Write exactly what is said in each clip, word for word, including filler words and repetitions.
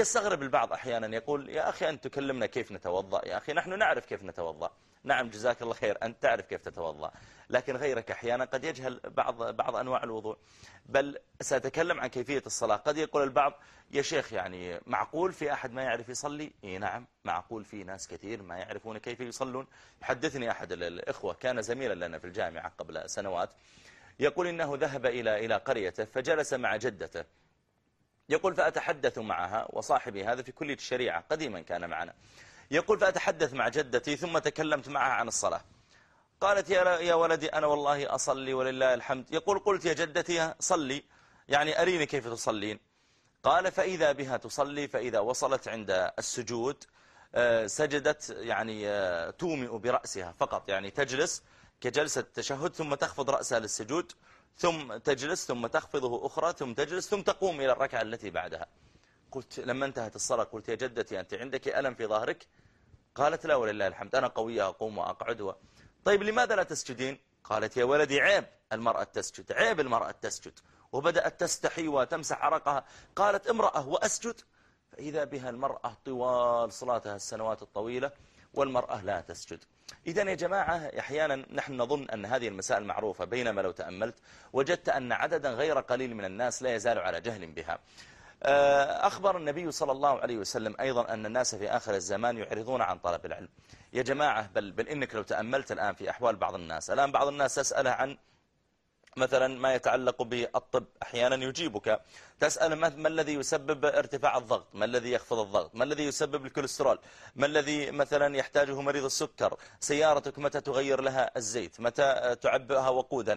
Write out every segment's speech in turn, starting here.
يستغرب البعض أحيانا يقول يا أخي أنت تكلمنا كيف نتوضأ، يا أخي نحن نعرف كيف نتوضأ. نعم جزاك الله خير، أنت تعرف كيف تتوضأ، لكن غيرك أحيانا قد يجهل بعض بعض أنواع الوضوء. بل سأتكلم عن كيفية الصلاة. قد يقول البعض يا شيخ يعني معقول في أحد ما يعرف يصلي؟ إيه نعم معقول، في ناس كثير ما يعرفون كيف يصلون. يحدثني أحد الإخوة كان زميلا لنا في الجامعة قبل سنوات، يقول إنه ذهب إلى إلى قريته فجلس مع جدته، يقول فأتحدث معها، وصاحبي هذا في كلية الشريعة قديما كان معنا، يقول فأتحدث مع جدتي ثم تكلمت معها عن الصلاة. قالت يا يا ولدي أنا والله أصلي ولله الحمد. يقول قلت يا جدتي صلي، يعني أريني كيف تصلين. قال فإذا بها تصلي، فإذا وصلت عند السجود سجدت يعني تومئ برأسها فقط، يعني تجلس كجلسة التشهد ثم تخفض رأسها للسجود، ثم تجلس ثم تخفضه أخرى، ثم تجلس ثم تقوم إلى الركعة التي بعدها. قلت لما انتهت الصلاة قلت يا جدتي أنت عندك ألم في ظهرك؟ قالت لا ولله الحمد أنا قوية أقوم وأقعد. طيب لماذا لا تسجدين؟ قالت يا ولدي عيب المرأة تسجد، عيب المرأة تسجد. وبدأت تستحي وتمسح عرقها. قالت امرأة وأسجد؟ فإذا بها المرأة طوال صلاتها السنوات الطويلة والمرأة لا تسجد. إذن يا جماعة أحيانا نحن نظن أن هذه المسائل معروفة، بينما لو تأملت وجدت أن عددا غير قليل من الناس لا يزال على جهل بها. أخبر النبي صلى الله عليه وسلم أيضا أن الناس في آخر الزمان يعرضون عن طلب العلم. يا جماعة بل, بل إنك لو تأملت الآن في أحوال بعض الناس، الآن بعض الناس تسأله عن مثلا ما يتعلق بالطب، أحيانا يجيبك تسأل ما الذي يسبب ارتفاع الضغط، ما الذي يخفض الضغط، ما الذي يسبب الكوليسترول، ما الذي مثلا يحتاجه مريض السكر، سيارتك متى تغير لها الزيت، متى تعبئها وقودا،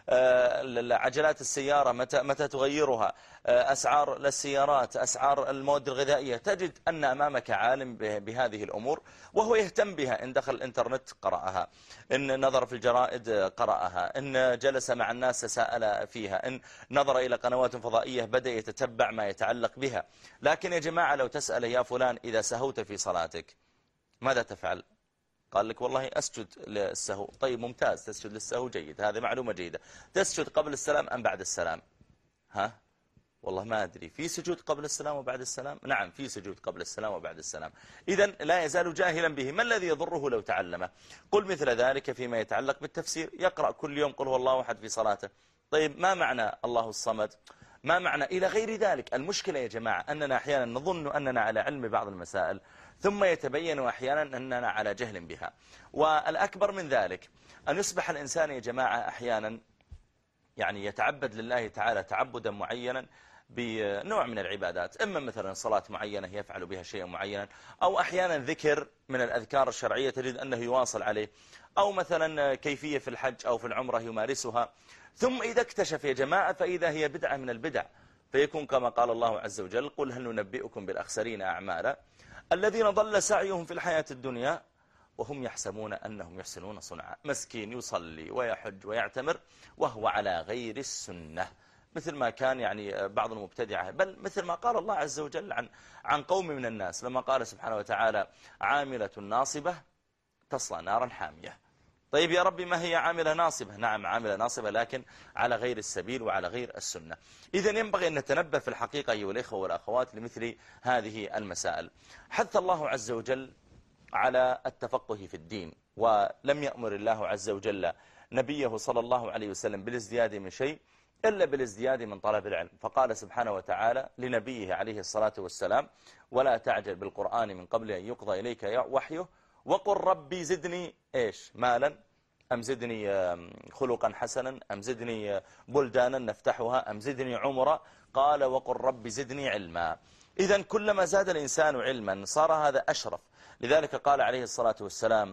عجلات السيارة متى متى تغيرها، أسعار السيارات، أسعار المواد الغذائية. تجد أن أمامك عالم بهذه الأمور وهو يهتم بها، إن دخل الإنترنت قرأها، إن نظر في الجرائد قرأها، إن جلس مع الناس سأل فيها، إن نظر إلى قنوات فضائية بدأ يتتبع ما يتعلق بها. لكن يا جماعة لو تسأل يا فلان إذا سهوت في صلاتك ماذا تفعل؟ قال لك والله أسجد للسهو. طيب ممتاز، تسجد للسهو جيد، هذه معلومة جيدة. تسجد قبل السلام أم بعد السلام؟ ها؟ والله ما أدري، في سجود قبل السلام وبعد السلام؟ نعم في سجود قبل السلام وبعد السلام. إذن لا يزال جاهلا به. ما الذي يضره لو تعلمه؟ قل مثل ذلك فيما يتعلق بالتفسير، يقرأ كل يوم قل هو الله أحد في صلاته. طيب ما معنى الله الصمد؟ ما معنى إلى غير ذلك. المشكلة يا جماعة أننا أحيانا نظن أننا على علم ببعض المسائل، ثم يتبين أحيانا أننا على جهل بها. والأكبر من ذلك أن يصبح الإنسان يا جماعة أحيانا يعني يتعبد لله تعالى تعبدا معينا بنوع من العبادات، إما مثلا صلاة معينة يفعل بها شيئا معينا، أو أحيانا ذكر من الأذكار الشرعية تجد أنه يواصل عليه، أو مثلا كيفية في الحج أو في العمرة يمارسها، ثم إذا اكتشف يا جماعة فإذا هي بدعة من البدع، فيكون كما قال الله عز وجل قل هل ننبئكم بالأخسرين أعمالا الذين ضل سعيهم في الحياة الدنيا وهم يحسبون أنهم يحسنون صنعا. مسكين يصلي ويحج ويعتمر وهو على غير السنة، مثل ما كان يعني بعض المبتدعة، بل مثل ما قال الله عز وجل عن عن قوم من الناس لما قال سبحانه وتعالى عاملة ناصبة تصلى نارا حامية. طيب يا ربي ما هي عاملة ناصبة؟ نعم عاملة ناصبة لكن على غير السبيل وعلى غير السنة. إذن ينبغي أن نتنبه في الحقيقة أيها الإخوة والأخوات لمثل هذه المسائل. حث الله عز وجل على التفقه في الدين، ولم يأمر الله عز وجل نبيه صلى الله عليه وسلم بالازدياد من شيء إلا بالازدياد من طلب العلم. فقال سبحانه وتعالى لنبيه عليه الصلاة والسلام ولا تعجل بالقرآن من قبل أن يقضى إليك وحيه وقل ربي زدني إيش مالا أم زدني خلقا حسنا أم زدني بلدانا نفتحها أم زدني عمرا. قال وقل ربي زدني علما. إذن كلما زاد الإنسان علما صار هذا أشرف. لذلك قال عليه الصلاة والسلام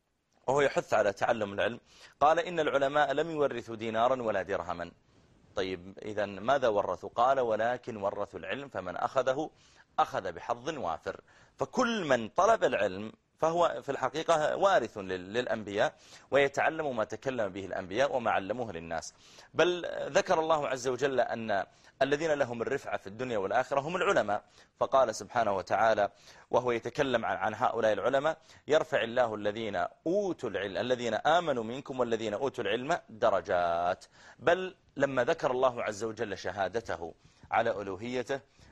وهو يحث على تعلم العلم، قال إن العلماء لم يورثوا دينارا ولا درهما. طيب إذن ماذا ورثوا؟ قال ولكن ورثوا العلم فمن أخذه أخذ بحظ وافر. فكل من طلب العلم فهو في الحقيقة وارث للأنبياء ويتعلم ما تكلم به الأنبياء وما علموه للناس. بل ذكر الله عز وجل أن الذين لهم الرفعة في الدنيا والآخرة هم العلماء، فقال سبحانه وتعالى وهو يتكلم عن, عن هؤلاء العلماء يرفع الله الذين أوتوا العلم الذين آمنوا منكم والذين أوتوا العلم درجات. بل لما ذكر الله عز وجل شهادته على ألوهيته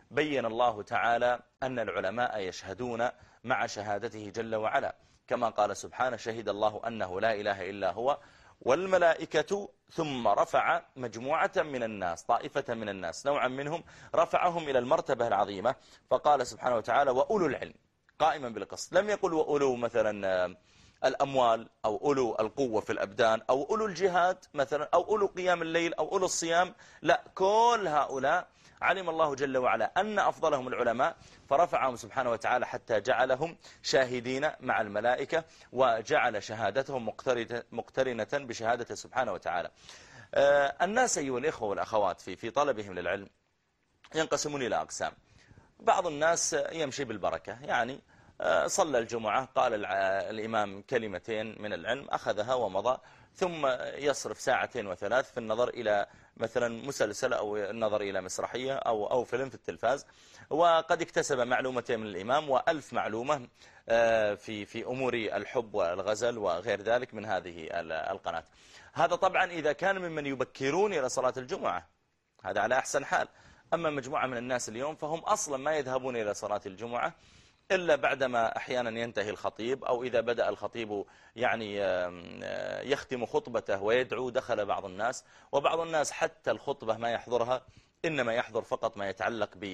بين الله تعالى أن العلماء يشهدون مع شهادته جل وعلا، كما قال سبحانه: شهد الله أنه لا إله إلا هو والملائكة، ثم رفع مجموعة من الناس، طائفة من الناس، نوعا منهم رفعهم إلى المرتبة العظيمة، فقال سبحانه وتعالى: وأولو العلم، قائما بالقسط. لم يقل وأولو مثلا الأموال أو أولو القوة في الأبدان أو أولو الجهاد مثلا أو أولو قيام الليل أو أولو الصيام، لا، كل هؤلاء علم الله جل وعلا أن أفضلهم العلماء، فرفعهم سبحانه وتعالى حتى جعلهم شاهدين مع الملائكة، وجعل شهادتهم مقترنة بشهادته سبحانه وتعالى. الناس أيها الإخوة والأخوات في في طلبهم للعلم ينقسمون إلى أقسام. بعض الناس يمشي بالبركة، يعني صلى الجمعة، قال الإمام كلمتين من العلم، أخذها ومضى، ثم يصرف ساعتين وثلاث في النظر إلى مثلا مسلسل أو النظر إلى مسرحية أو أو فيلم في التلفاز، وقد اكتسب معلومتين من الإمام وألف معلومة في في أمور الحب والغزل وغير ذلك من هذه القناة. هذا طبعا إذا كان ممن يبكرون إلى صلاة الجمعة، هذا على أحسن حال. أما مجموعة من الناس اليوم فهم أصلا ما يذهبون إلى صلاة الجمعة إلا بعدما أحيانا ينتهي الخطيب، أو إذا بدأ الخطيب يعني يختم خطبته ويدعو دخل بعض الناس، وبعض الناس حتى الخطبة ما يحضرها، إنما يحضر فقط ما يتعلق ب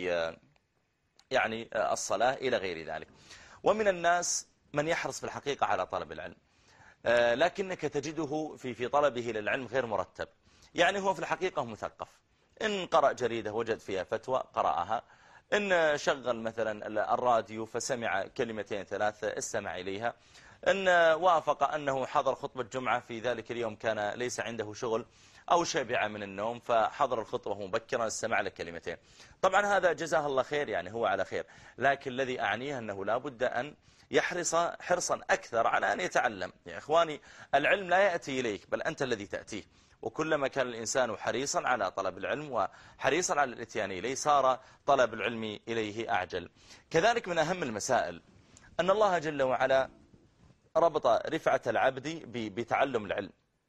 يعني الصلاة إلى غير ذلك. ومن الناس من يحرص في الحقيقة على طلب العلم، لكنك تجده في في طلبه للعلم غير مرتب، يعني هو في الحقيقة مثقف، إن قرأ جريدة وجد فيها فتوى قرأها، إن شغل مثلا الراديو فسمع كلمتين ثلاثة استمع إليها، إن وافق أنه حضر خطبة جمعة في ذلك اليوم كان ليس عنده شغل أو شبع من النوم فحضر الخطبة مبكرا استمع لكلمتين. طبعا هذا جزاه الله خير، يعني هو على خير، لكن الذي أعنيه أنه لا بد أن يحرص حرصا أكثر على أن يتعلم. يا إخواني، العلم لا يأتي إليك بل أنت الذي تأتيه، وكلما كان الإنسان حريصا على طلب العلم وحريصا على الاتيان إليه صار طلب العلم إليه أعجل. كذلك من أهم المسائل أن الله جل وعلا ربط رفعة العبد بتعلم العلم،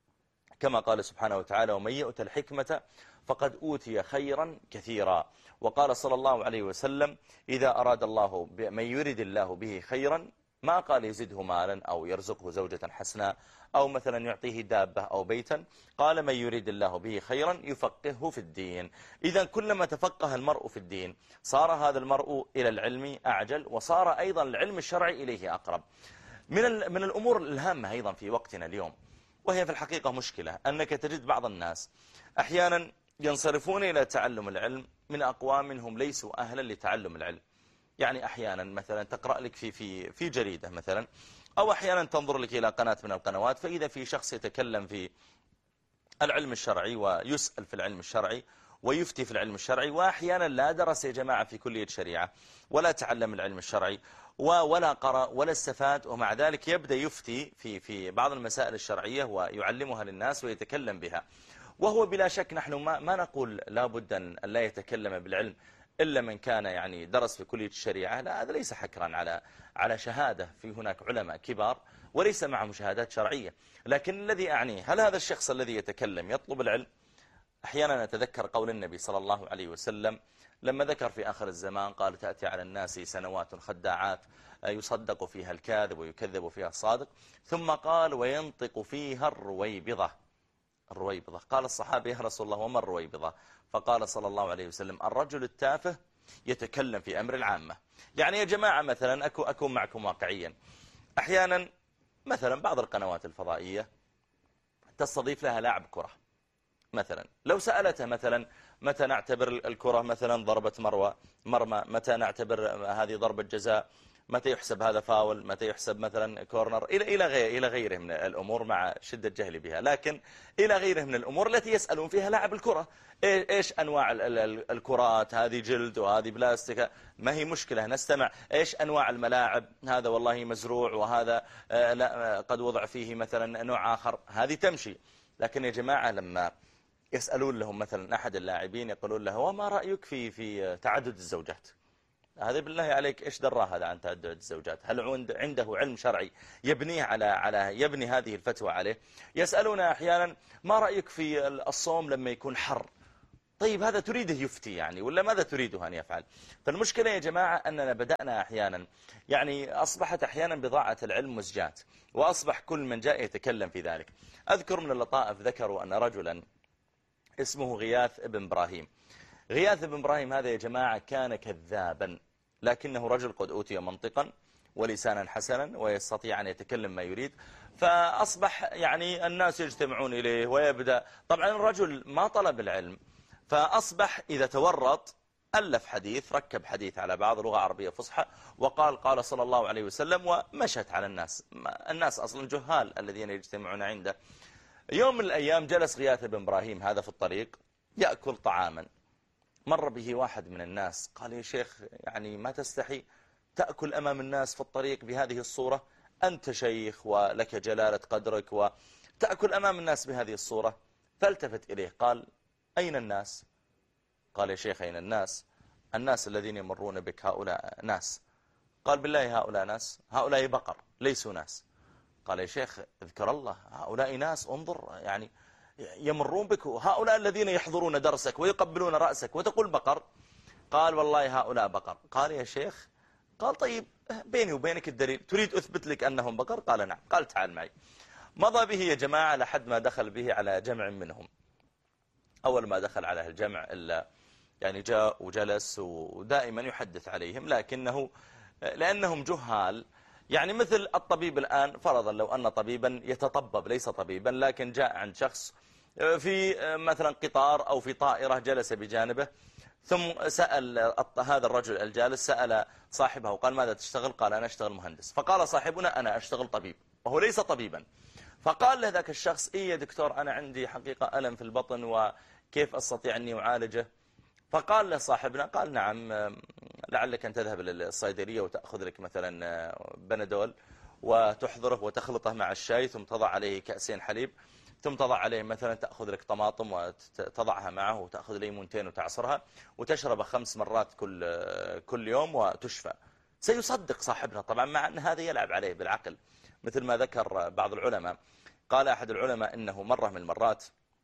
كما قال سبحانه وتعالى: ومن يؤت الحكمة فقد أوتي خيرا كثيرا. وقال صلى الله عليه وسلم: إذا أراد الله من يريد الله به خيرا، ما قال يزده مالا أو يرزقه زوجة حسناء أو مثلا يعطيه دابة أو بيتا، قال: من يريد الله به خيرا يفقهه في الدين. إذا كلما تفقه المرء في الدين صار هذا المرء إلى العلم أعجل، وصار أيضا العلم الشرعي إليه أقرب. من من الأمور الهامة أيضا في وقتنا اليوم، وهي في الحقيقة مشكلة، أنك تجد بعض الناس أحيانا ينصرفون إلى تعلم العلم من أقوام هم ليسوا أهلا لتعلم العلم. يعني أحيانا مثلا تقرأ لك في في في جريدة مثلا، أو أحيانا تنظر لك إلى قناة من القنوات، فإذا في شخص يتكلم في العلم الشرعي ويسأل في العلم الشرعي ويفتي في العلم الشرعي، وأحيانا لا درس يا جماعة في كلية شريعة ولا تعلم العلم الشرعي ولا قرأ ولا استفاد، ومع ذلك يبدأ يفتي في في بعض المسائل الشرعية ويعلمها للناس ويتكلم بها. وهو بلا شك نحن ما ما نقول لا بد أن لا يتكلم بالعلم إلا من كان يعني درس في كلية الشريعة، لا، هذا ليس حكرا على على شهادة، في هناك علماء كبار وليس معهم شهادات شرعية. لكن الذي أعنيه، هل هذا الشخص الذي يتكلم يطلب العلم؟ أحيانا نتذكر قول النبي صلى الله عليه وسلم لما ذكر في آخر الزمان، قال: تأتي على الناس سنوات خداعات يصدق فيها الكاذب ويكذب فيها الصادق، ثم قال: وينطق فيها الرويبضة. الرويبضة، قال الصحابة: يا رسول الله وما الرويبضة؟ فقال صلى الله عليه وسلم: الرجل التافه يتكلم في أمر العامة. يعني يا جماعة مثلا أكون معكم واقعيا، أحيانا مثلا بعض القنوات الفضائية تستضيف لها لاعب كرة مثلا، لو سألته مثلا: متى نعتبر الكرة مثلا ضربة مروى مرمى، متى نعتبر هذه ضربة جزاء، متى يحسب هذا فاول، متى يحسب مثلا كورنر، إلى إلى غير إلى غيره من الأمور، مع شدة جهلي بها، لكن إلى غيره من الأمور التي يسألون فيها لاعب الكرة: إيش أنواع الكرات، هذه جلد وهذه بلاستيك، ما هي مشكلة نستمع. إيش أنواع الملاعب، هذا والله مزروع وهذا لا قد وضع فيه مثلا نوع آخر، هذه تمشي. لكن يا جماعة لما يسألون لهم مثلا أحد اللاعبين يقولون له: وما رأيك في في تعدد الزوجات؟ هذا بالله عليك إيش دراه هذا عن تعدد الزوجات؟ هل عنده علم شرعي يبنيه على على يبني هذه الفتوى عليه؟ يسألون أحيانا: ما رأيك في الصوم لما يكون حر؟ طيب هذا تريده يفتي يعني ولا ماذا تريده أن يفعل؟ فالمشكلة يا جماعة أننا بدأنا أحيانا يعني أصبحت أحيانا بضاعة العلم مزجات، وأصبح كل من جاء يتكلم في ذلك. أذكر من اللطائف ذكروا أن رجلا اسمه غياث ابن إبراهيم. غياث ابن إبراهيم هذا يا جماعة كان كذابا، لكنه رجل قد أوتي منطقا ولسانا حسنا ويستطيع أن يتكلم ما يريد، فأصبح يعني الناس يجتمعون إليه ويبدأ. طبعا الرجل ما طلب العلم، فأصبح إذا تورط ألف حديث، ركب حديث على بعض لغة عربية فصحى وقال قال صلى الله عليه وسلم، ومشت على الناس. الناس أصلا جهال الذين يجتمعون عنده. يوم من الأيام جلس غياث بن إبراهيم هذا في الطريق يأكل طعاما، مر به واحد من الناس قال يا شيخ يعني ما تستحي تأكل أمام الناس في الطريق بهذه الصورة؟ أنت شيخ ولك جلالة قدرك وتأكل أمام الناس بهذه الصورة. فالتفت إليه قال أين الناس؟ قال يا شيخ أين الناس؟ الناس الذين يمرون بك هؤلاء ناس. قال بالله هؤلاء ناس؟ هؤلاء بقر ليسوا ناس. قال يا شيخ اذكر الله، هؤلاء ناس انظر يعني يمرون بك، هؤلاء الذين يحضرون درسك ويقبلون رأسك وتقول بقر. قال والله هؤلاء بقر. قال يا شيخ، قال طيب بيني وبينك الدليل، تريد أثبت لك أنهم بقر؟ قال نعم. قال تعال معي. مضى به يا جماعة لحد ما دخل به على جمع منهم. أول ما دخل على الجمع إلا يعني جاء وجلس ودائما يحدث عليهم، لكنه لأنهم جهال يعني مثل الطبيب الآن فرضا لو أن طبيبا يتطبب ليس طبيبا، لكن جاء عند شخص في مثلا قطار أو في طائرة جلس بجانبه، ثم سأل هذا الرجل الجالس سأل صاحبه وقال ماذا تشتغل؟ قال أنا أشتغل مهندس. فقال صاحبنا أنا أشتغل طبيب وهو ليس طبيبا. فقال له ذاك الشخص إيه يا دكتور أنا عندي حقيقة ألم في البطن وكيف أستطيع أني أعالجه؟ فقال له صاحبنا قال نعم لعلك أن تذهب للصيدلية وتأخذ لك مثلا بنادول وتحضره وتخلطه مع الشاي، ثم تضع عليه كأسين حليب، ثم تضع عليه مثلا تأخذ لك طماطم وتضعها معه وتأخذ ليمونتين وتعصرها وتشرب خمس مرات كل كل يوم وتشفى. سيصدق صاحبنا طبعا، مع أن هذا يلعب عليه بالعقل مثل ما ذكر بعض العلماء. قال أحد العلماء إنه مرة من المرات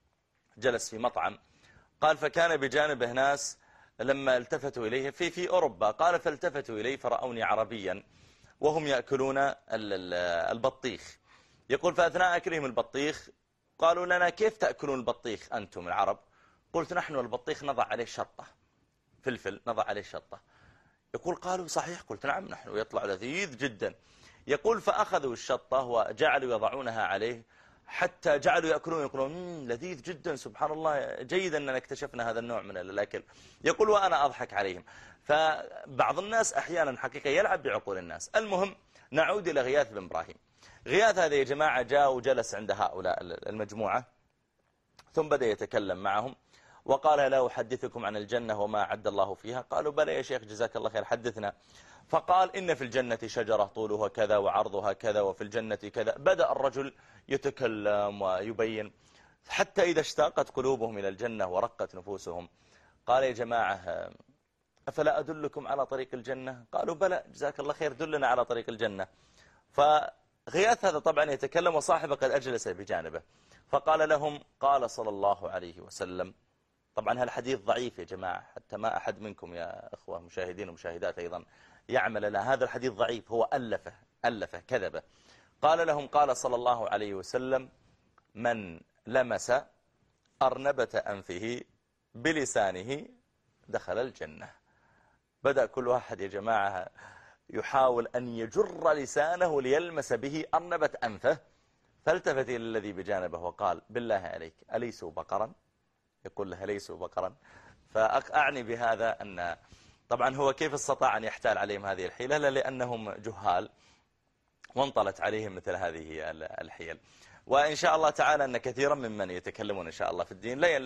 جلس في مطعم، قال فكان بجانبه ناس لما التفتوا إليه في في أوروبا، قال فالتفتوا إليه فرأوني عربيا وهم يأكلون البطيخ. يقول فأثناء أكلهم البطيخ قالوا لنا كيف تأكلون البطيخ أنتم العرب؟ قلت نحن البطيخ نضع عليه شطة، فلفل نضع عليه شطة. يقول قالوا صحيح؟ قلت نعم نحن يطلع لذيذ جدا. يقول فأخذوا الشطة وجعلوا يضعونها عليه حتى جعلوا يأكلون يقولون لذيذ جدا سبحان الله جيد أننا اكتشفنا هذا النوع من الأكل. يقول وأنا أضحك عليهم. فبعض الناس أحيانا حقيقة يلعب بعقول الناس. المهم نعود إلى غياث بن إبراهيم. غياث هذا يا جماعة جاء وجلس عند هؤلاء المجموعة، ثم بدأ يتكلم معهم وقال لا أحدثكم عن الجنة وما أعد الله فيها؟ قالوا بلى يا شيخ جزاك الله خير حدثنا. فقال إن في الجنة شجرة طولها كذا وعرضها كذا وفي الجنة كذا. بدأ الرجل يتكلم ويبين حتى إذا اشتاقت قلوبهم إلى الجنة ورقت نفوسهم. قال يا جماعة أفلا أدلكم على طريق الجنة؟ قالوا بلى جزاك الله خير دلنا على طريق الجنة. فغياث هذا طبعا يتكلم وصاحبه قد أجلس بجانبه، فقال لهم قال صلى الله عليه وسلم. طبعا هالحديث ضعيف يا جماعة، حتى ما أحد منكم يا أخوة مشاهدين ومشاهدات أيضا يعمل له، هذا الحديث ضعيف هو ألفه ألفه كذبه. قال لهم قال صلى الله عليه وسلم من لمس أرنبة أنفه بلسانه دخل الجنة. بدأ كل واحد يا جماعة يحاول أن يجر لسانه ليلمس به أرنبة أنفه، فالتفت إلى الذي بجانبه وقال بالله عليك أليسوا بقرا؟ يقول له ليسوا بقرا. فأعني بهذا أن طبعا هو كيف استطاع أن يحتال عليهم هذه الحيلة؟ لأنهم جهال وانطلت عليهم مثل هذه الحيل. وإن شاء الله تعالى أن كثيرا ممن يتكلمون إن شاء الله في الدين لا